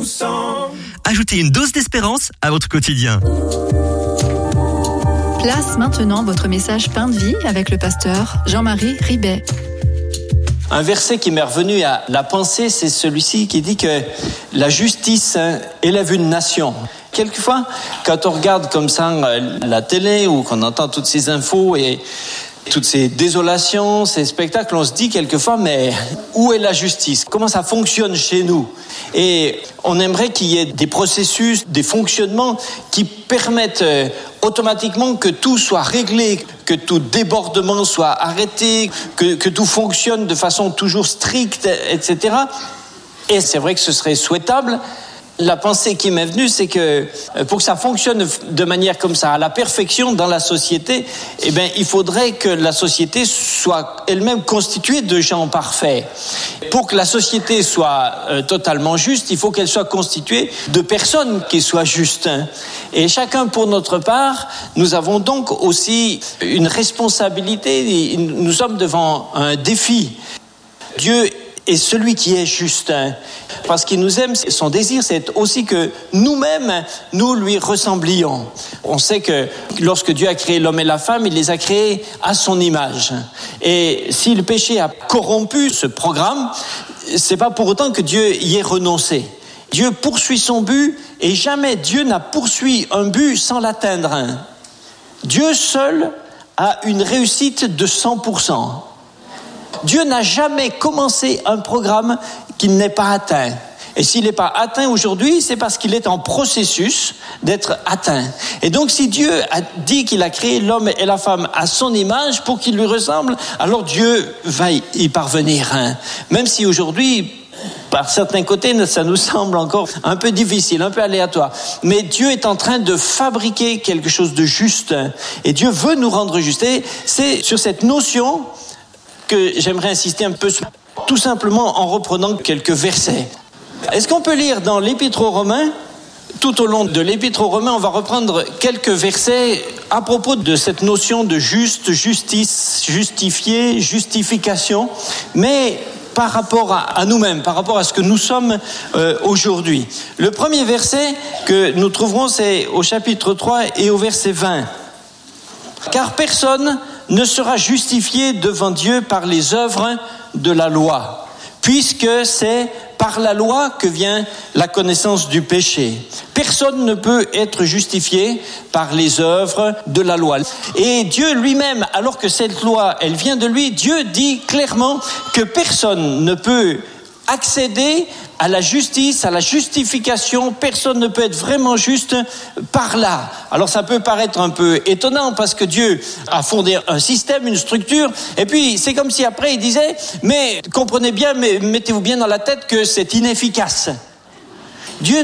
ensemble. Ajoutez une dose d'espérance à votre quotidien. Place maintenant votre message Pain de vie avec le pasteur Jean-Marie Ribet. Un verset qui m'est revenu à la pensée, c'est celui-ci qui dit que la justice élève une nation. Quelquefois, quand on regarde comme ça la télé ou qu'on entend toutes ces infos et toutes ces désolations, ces spectacles, on se dit quelquefois, mais où est la justice ? Comment ça fonctionne chez nous ? Et on aimerait qu'il y ait des processus, des fonctionnements qui permettent automatiquement que tout soit réglé, que tout débordement soit arrêté, que tout fonctionne de façon toujours stricte, etc. Et c'est vrai que ce serait souhaitable. La pensée qui m'est venue, c'est que pour que ça fonctionne de manière comme ça, à la perfection dans la société, eh bien, il faudrait que la société soit elle-même constituée de gens parfaits. Pour que la société soit totalement juste, il faut qu'elle soit constituée de personnes qui soient justes. Et chacun pour notre part, nous avons donc aussi une responsabilité. Nous sommes devant un défi. Dieu est celui qui est juste. Parce qu'il nous aime, son désir, c'est aussi que nous-mêmes, nous lui ressemblions. On sait que lorsque Dieu a créé l'homme et la femme, il les a créés à son image. Et si le péché a corrompu ce programme, c'est pas pour autant que Dieu y ait renoncé. Dieu poursuit son but et jamais Dieu n'a poursuivi un but sans l'atteindre. Dieu seul a une réussite de 100%. Dieu n'a jamais commencé un programme qu'il n'ait pas atteint. Et s'il n'est pas atteint aujourd'hui, c'est parce qu'il est en processus d'être atteint. Et donc, si Dieu a dit qu'il a créé l'homme et la femme à son image pour qu'ils lui ressemblent, alors Dieu va y parvenir. Même si aujourd'hui, par certains côtés, ça nous semble encore un peu difficile, un peu aléatoire. Mais Dieu est en train de fabriquer quelque chose de juste. Et Dieu veut nous rendre justes. Et c'est sur cette notion que j'aimerais insister un peu, tout simplement en reprenant quelques versets. Est-ce qu'on peut lire dans l'Épître aux Romains ? Tout au long de l'Épître aux Romains, on va reprendre quelques versets à propos de cette notion de juste, justice, justifié, justification, mais par rapport à nous-mêmes, par rapport à ce que nous sommes aujourd'hui. Le premier verset que nous trouverons, c'est au chapitre 3 et au verset 20. « Car personne ne sera justifié devant Dieu par les œuvres de la loi, puisque c'est par la loi que vient la connaissance du péché. Personne ne peut être justifié par les œuvres de la loi. » Et Dieu lui-même, alors que cette loi, elle vient de lui, Dieu dit clairement que personne ne peut accéder à la justice, à la justification. Personne ne peut être vraiment juste par là. Alors ça peut paraître un peu étonnant parce que Dieu a fondé un système, une structure, et puis c'est comme si après il disait, mais comprenez bien, mais mettez-vous bien dans la tête que c'est inefficace. Dieu